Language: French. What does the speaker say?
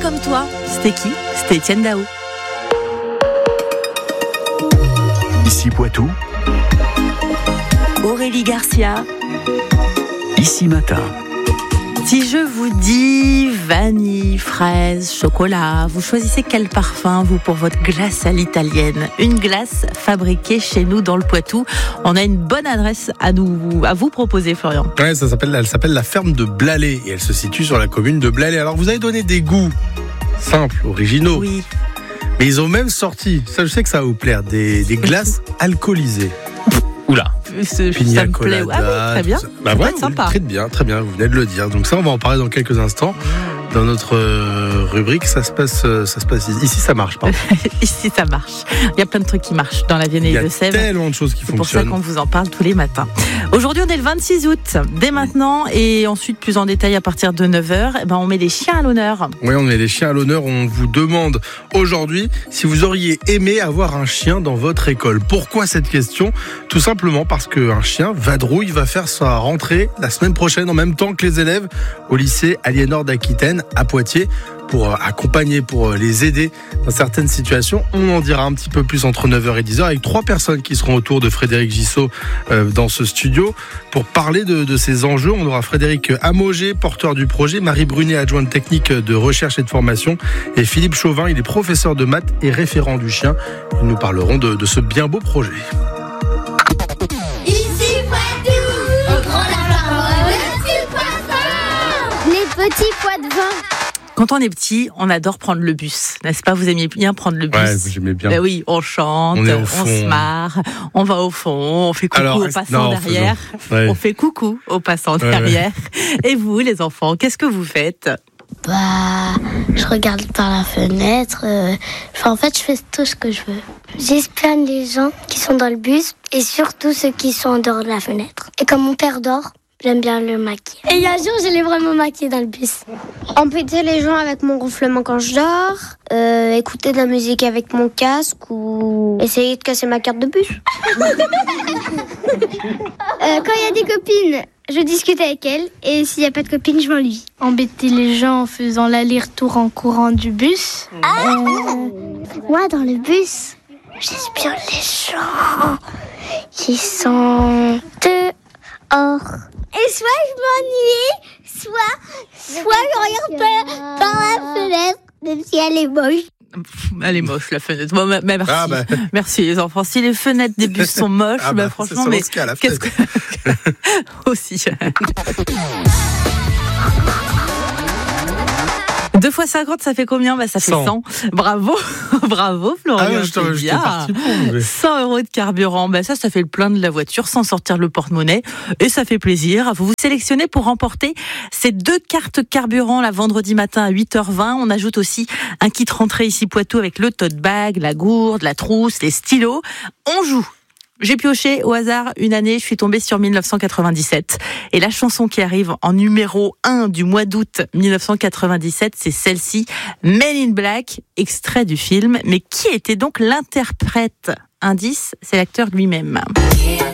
comme toi. C'était qui ? C'était Étienne Dao. Ici Poitou, Aurélie Garcia. Ici Matin. Si je vous dis vanille, fraise, chocolat, vous choisissez quel parfum, vous, pour votre glace à l'italienne ? Une glace fabriquée chez nous dans le Poitou. On a une bonne adresse à vous proposer, Florian. Ouais, elle s'appelle la ferme de Blalais et elle se situe sur la commune de Blalais. Alors vous avez donné des goûts simples, originaux. Oui. Mais ils ont même sorti, ça je sais que ça va vous plaire, des glaces alcoolisées. Oula. Ça me plaît. Ah oui, très bien. Bah ouais, sympa. Très bien, vous venez de le dire. Donc ça, on va en parler dans quelques instants. Dans notre rubrique, ça se passe ici, ça marche, pardon. Ici, ça marche. Il y a plein de trucs qui marchent dans la Vienne et de Sèvres. Il y a tellement de choses qui fonctionnent. C'est pour ça qu'on vous en parle tous les matins. Aujourd'hui, on est le 26 août. Dès maintenant, et ensuite plus en détail à partir de 9h, on met les chiens à l'honneur. Oui, on met les chiens à l'honneur. On vous demande aujourd'hui si vous auriez aimé avoir un chien dans votre école. Pourquoi cette question ? Tout simplement parce qu'un chien, Vadrouille, va faire sa rentrée la semaine prochaine en même temps que les élèves au lycée Aliénor d'Aquitaine à Poitiers pour accompagner, pour les aider dans certaines situations. On en dira un petit peu plus entre 9h et 10h avec 3 personnes qui seront autour de Frédéric Gissot dans ce studio pour parler de ces enjeux. On aura Frédéric Amogé, porteur du projet, Marie Brunet, adjointe technique de recherche et de formation, et Philippe Chauvin, il est professeur de maths et référent du chien. Ils nous parleront de ce bien beau projet. Petit pois de vin. Quand on est petit, on adore prendre le bus, n'est-ce pas ? Vous aimiez bien prendre le bus ? Ouais, j'aimais bien. Ben oui, on chante, on se marre, on va au fond, on fait coucou aux passants derrière. Ouais. On fait coucou aux passants derrière. Et vous, les enfants, qu'est-ce que vous faites ? Je regarde par la fenêtre. En fait, je fais tout ce que je veux. J'espionne les gens qui sont dans le bus et surtout ceux qui sont en dehors de la fenêtre. Et quand mon père dort, j'aime bien le maquiller. Et il y a un jour, je l'ai vraiment maquillé dans le bus. Embêter les gens avec mon ronflement quand je dors, écouter de la musique avec mon casque ou essayer de casser ma carte de bus. Quand il y a des copines, je discute avec elles et s'il n'y a pas de copines, je m'ennuie. Embêter les gens en faisant l'aller-retour en courant du bus. Moi, dans le bus, j'espionne les gens qui sont dehors. Et soit je m'ennuie, soit je regarde par la fenêtre, même si elle est moche. Elle est moche, la fenêtre. Bon, merci. Merci les enfants. Si les fenêtres des bus sont moches, franchement, mais qu'est-ce que aussi. 2 fois 50, ça fait combien ? Ça fait 100. Bravo Florian. J'étais parti pour. 100 € de carburant. Ça fait le plein de la voiture sans sortir le porte-monnaie. Et ça fait plaisir. Vous vous sélectionnez pour remporter ces 2 cartes carburant la vendredi matin à 8h20. On ajoute aussi un kit rentrée ici Poitou avec le tote bag, la gourde, la trousse, les stylos. On joue. J'ai pioché au hasard une année, je suis tombée sur 1997. Et la chanson qui arrive en numéro 1 du mois d'août 1997, c'est celle-ci, Men in Black, extrait du film. Mais qui était donc l'interprète ? Indice, c'est l'acteur lui-même.